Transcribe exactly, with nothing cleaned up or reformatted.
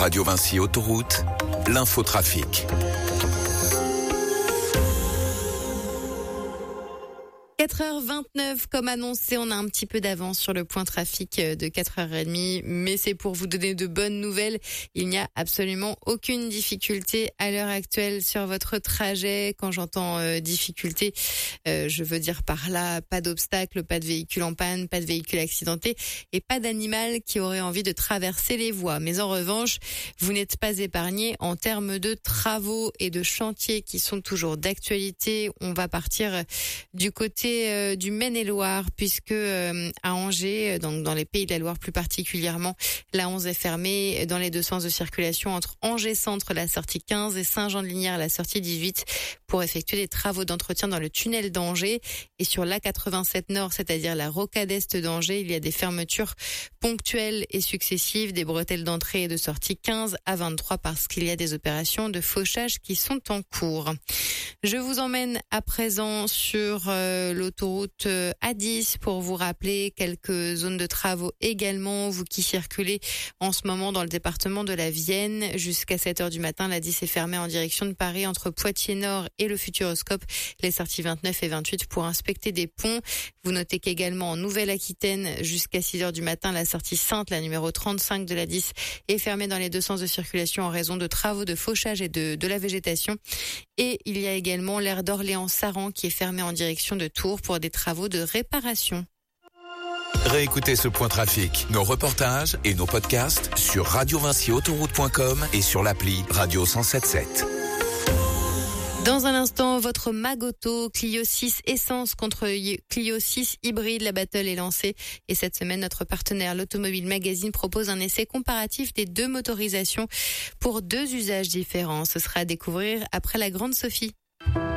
Radio Vinci Autoroute, l'infotrafic. quatre heures vingt-neuf, comme annoncé, on a un petit peu d'avance sur le point trafic de quatre heures trente, mais c'est pour vous donner de bonnes nouvelles. Il n'y a absolument aucune difficulté à l'heure actuelle sur votre trajet. Quand j'entends euh, difficulté, euh, je veux dire par là, pas d'obstacle, pas de véhicule en panne, pas de véhicule accidenté et pas d'animal qui aurait envie de traverser les voies. Mais en revanche, vous n'êtes pas épargné en termes de travaux et de chantiers qui sont toujours d'actualité. On va partir du côté du Maine-et-Loire, puisque euh, à Angers, donc dans les Pays de la Loire plus particulièrement, la onze est fermée dans les deux sens de circulation entre Angers Centre, la sortie quinze, et Saint-Jean-de-Lignières, la sortie dix-huit, pour effectuer des travaux d'entretien dans le tunnel d'Angers. Et sur l'A quatre-vingt-sept Nord, c'est-à-dire la rocade est d'Angers, il y a des fermetures ponctuelles et successives des bretelles d'entrée et de sortie quinze à vingt-trois parce qu'il y a des opérations de fauchage qui sont en cours. Je vous emmène à présent sur euh, l'autoroute A dix pour vous rappeler quelques zones de travaux également. Vous qui circulez en ce moment dans le département de la Vienne, jusqu'à sept heures du matin, l'A dix est fermée en direction de Paris entre Poitiers-Nord et le Futuroscope. Les sorties vingt-neuf et vingt-huit pour inspecter des ponts. Vous notez qu'également en Nouvelle-Aquitaine, jusqu'à six heures du matin, la sortie Sainte, la numéro trente-cinq de l'A dix, est fermée dans les deux sens de circulation en raison de travaux de fauchage et de, de la végétation. Et il y a également l'aire d'Orléans-Saran qui est fermée en direction de Tours pour des travaux de réparation. Réécoutez ce point trafic, nos reportages et nos podcasts sur radio vinci autoroute point com et sur l'appli Radio cent sept sept. Dans un instant, votre Magoto Clio six Essence contre Clio six Hybride. La battle est lancée et cette semaine, notre partenaire l'Automobile Magazine propose un essai comparatif des deux motorisations pour deux usages différents. Ce sera à découvrir après la Grande Sophie.